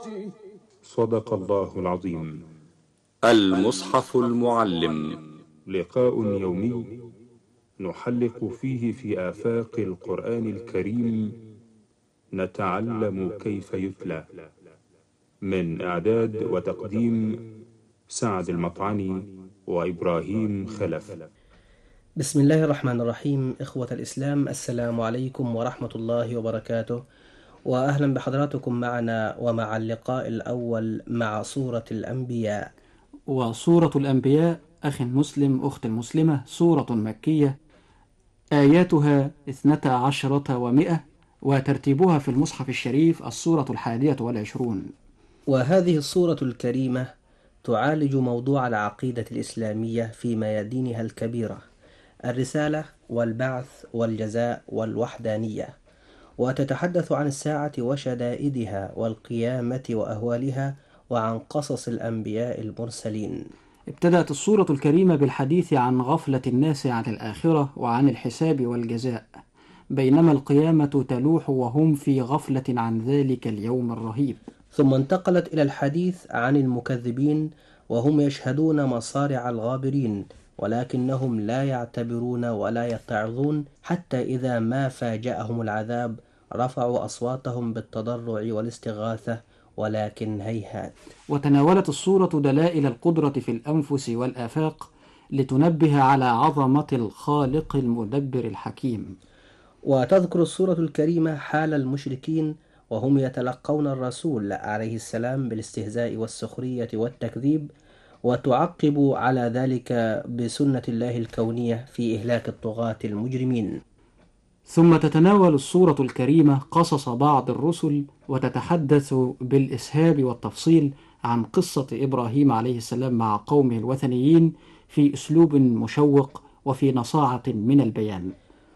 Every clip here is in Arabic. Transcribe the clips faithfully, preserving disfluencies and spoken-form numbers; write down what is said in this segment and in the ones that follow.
صدق الله العظيم. المصحف المعلم، لقاء يومي نحلق فيه في آفاق القرآن الكريم، نتعلم كيف يتلى. من إعداد وتقديم سعد المطعني وإبراهيم خلف. بسم الله الرحمن الرحيم. إخوة الإسلام، السلام عليكم ورحمة الله وبركاته، وأهلا بحضراتكم معنا ومع اللقاء الأول مع سورة الأنبياء. وسورة الأنبياء أخي المسلم أخت المسلمة سورة مكية، آياتها اثنتا عشرة ومئة، وترتيبها في المصحف الشريف السورة الحادية والعشرون. وهذه السورة الكريمة تعالج موضوع العقيدة الإسلامية في ميادينها الكبيرة: الرسالة والبعث والجزاء والوحدانية، وتتحدث عن الساعة وشدائدها والقيامة وأهوالها وعن قصص الأنبياء المرسلين. ابتدأت السورة الكريمة بالحديث عن غفلة الناس عن الآخرة وعن الحساب والجزاء، بينما القيامة تلوح وهم في غفلة عن ذلك اليوم الرهيب. ثم انتقلت إلى الحديث عن المكذبين وهم يشهدون مصارع الغابرين، ولكنهم لا يعتبرون ولا يتعظون، حتى إذا ما فاجأهم العذاب رفعوا أصواتهم بالتضرع والاستغاثة، ولكن هيهات. وتناولت السورة دلائل القدرة في الأنفس والآفاق لتنبه على عظمة الخالق المدبر الحكيم. وتذكر السورة الكريمة حال المشركين وهم يتلقون الرسول عليه السلام بالاستهزاء والسخرية والتكذيب، وتعقب على ذلك بسنة الله الكونية في إهلاك الطغاة المجرمين. ثم تتناول السورة الكريمة قصص بعض الرسل، وتتحدث بالإسهاب والتفصيل عن قصة إبراهيم عليه السلام مع قومه الوثنيين في أسلوب مشوق وفي نصاعة من البيان.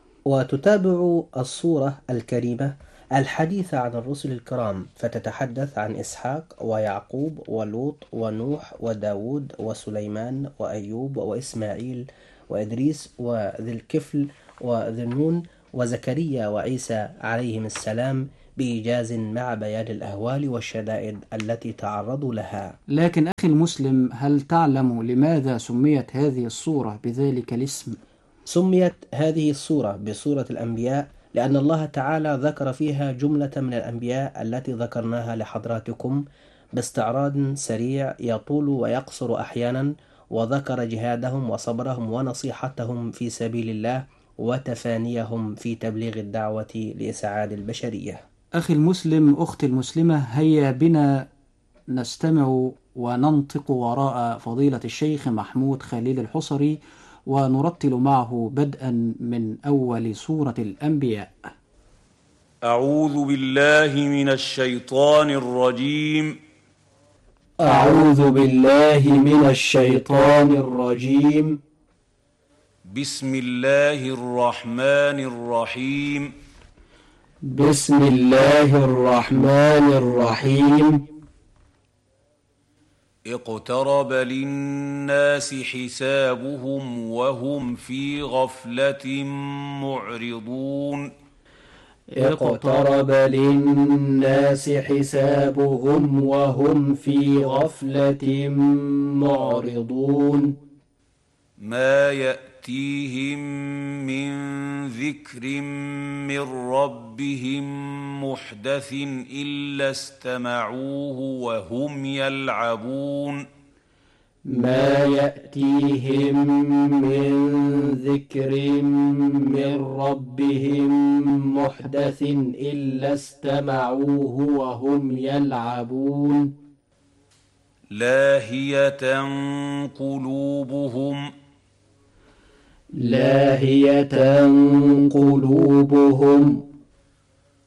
وتتابع السورة الكريمة الحديث عن الرسل الكرام، فتتحدث عن إسحاق ويعقوب ولوط ونوح وداود وسليمان وأيوب وإسماعيل وإدريس وذي الكفل وذي النون وزكريا وعيسى عليهم السلام، بإيجاز مع بيان الأهوال والشدائد التي تعرضوا لها. لكن أخي المسلم، هل تعلم لماذا سميت هذه السورة بذلك الاسم؟ سميت هذه السورة بسورة الأنبياء لأن الله تعالى ذكر فيها جملة من الأنبياء التي ذكرناها لحضراتكم باستعراض سريع يطول ويقصر أحيانا، وذكر جهادهم وصبرهم ونصيحتهم في سبيل الله وتفانيهم في تبليغ الدعوة لإسعاد البشرية. أخي المسلم أختي المسلمة، هيا بنا نستمع وننطق وراء فضيلة الشيخ محمود خليل الحصري، ونرتل معه بدءا من أول سورة الأنبياء. أعوذ بالله من الشيطان الرجيم. أعوذ بالله من الشيطان الرجيم. بسم الله الرحمن الرحيم. بسم الله الرحمن الرحيم. اقترب للناس حسابهم وهم في غفلة معرضون. اقترب للناس حسابهم وهم في غفلة معرضون. ما يأتيهم من ذكر من ربهم محدث إلا استمعوه وهم يلعبون. ما يأتيهم من ذكر من ربهم محدث إلا استمعوه وهم يلعبون. لاهية قلوبهم. لاهية قلوبهم.